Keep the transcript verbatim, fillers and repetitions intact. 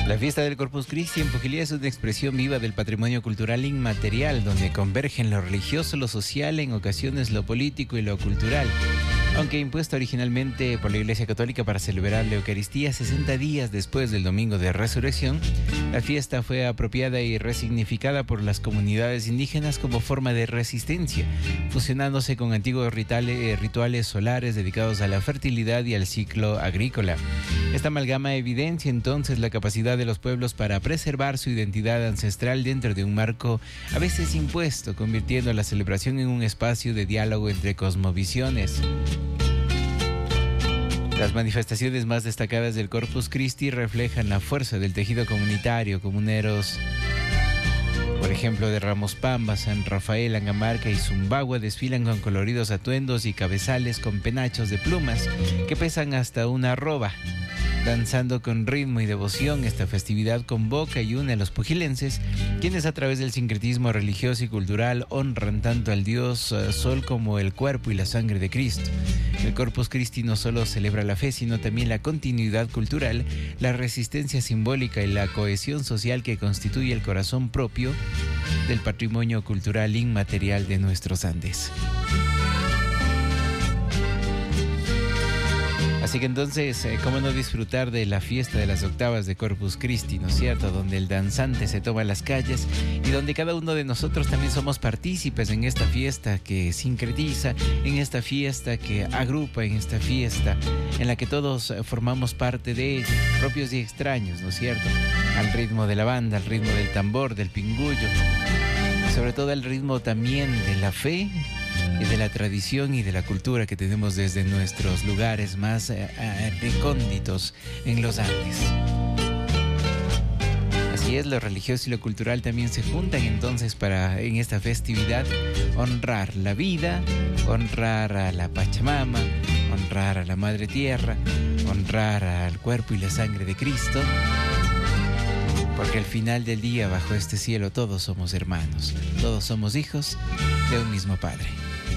La fiesta del Corpus Christi en Pujilía es una expresión viva del patrimonio cultural inmaterial, donde convergen lo religioso, lo social, en ocasiones lo político y lo cultural. Aunque impuesta originalmente por la Iglesia Católica para celebrar la Eucaristía sesenta días después del Domingo de Resurrección, la fiesta fue apropiada y resignificada por las comunidades indígenas como forma de resistencia, fusionándose con antiguos rituales, rituales solares dedicados a la fertilidad y al ciclo agrícola. Esta amalgama evidencia entonces la capacidad de los pueblos para preservar su identidad ancestral dentro de un marco a veces impuesto, convirtiendo la celebración en un espacio de diálogo entre cosmovisiones. Las manifestaciones más destacadas del Corpus Christi reflejan la fuerza del tejido comunitario. Comuneros, por ejemplo, de Ramos Pamba, San Rafael, Angamarca y Zumbagua desfilan con coloridos atuendos y cabezales con penachos de plumas que pesan hasta una arroba. Danzando con ritmo y devoción, esta festividad convoca y une a los pujilenses, quienes a través del sincretismo religioso y cultural honran tanto al Dios uh, Sol como el cuerpo y la sangre de Cristo. El Corpus Christi no solo celebra la fe, sino también la continuidad cultural, la resistencia simbólica y la cohesión social que constituye el corazón propio del patrimonio cultural inmaterial de nuestros Andes. Así que entonces, eh, ¿cómo no disfrutar de la fiesta de las octavas de Corpus Christi, ¿no es cierto? Donde el danzante se toma las calles y donde cada uno de nosotros también somos partícipes en esta fiesta que sincretiza, en esta fiesta que agrupa, en esta fiesta en la que todos formamos parte de ella, propios y extraños, ¿no es cierto? Al ritmo de la banda, al ritmo del tambor, del pingullo, y sobre todo al ritmo también de la fe y de la tradición y de la cultura que tenemos desde nuestros lugares más eh, recónditos en los Andes. Así es, lo religioso y lo cultural también se juntan entonces para en esta festividad honrar la vida, honrar a la Pachamama, honrar a la Madre Tierra, honrar al cuerpo y la sangre de Cristo. Porque al final del día, bajo este cielo, todos somos hermanos, todos somos hijos de un mismo Padre.